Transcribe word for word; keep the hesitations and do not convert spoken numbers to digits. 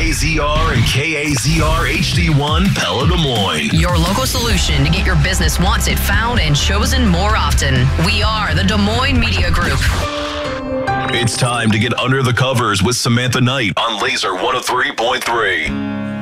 A Z R and K A Z R H D one Pella Des Moines. Your local solution to get your business wanted, found, and chosen more often. We are the Des Moines Media Group. It's time to get under the covers with Samantha Knight on Laser one oh three point three.